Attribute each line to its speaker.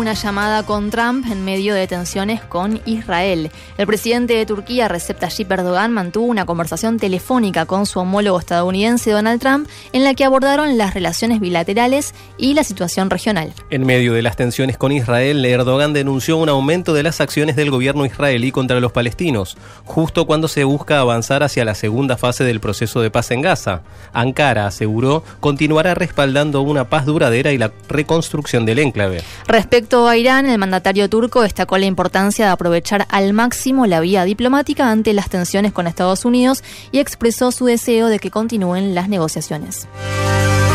Speaker 1: Una llamada con Trump en medio de tensiones con Israel. El presidente de Turquía, Recep Tayyip Erdogan, mantuvo una conversación telefónica con su homólogo estadounidense Donald Trump en la que abordaron las relaciones bilaterales y la situación regional.
Speaker 2: En medio de las tensiones con Israel, Erdogan denunció un aumento de las acciones del gobierno israelí contra los palestinos, justo cuando se busca avanzar hacia la segunda fase del proceso de paz en Gaza. Ankara, aseguró, continuará respaldando una paz duradera y la reconstrucción del enclave.
Speaker 1: Respecto a Irán, el mandatario turco destacó la importancia de aprovechar al máximo la vía diplomática ante las tensiones con Estados Unidos y expresó su deseo de que continúen las negociaciones.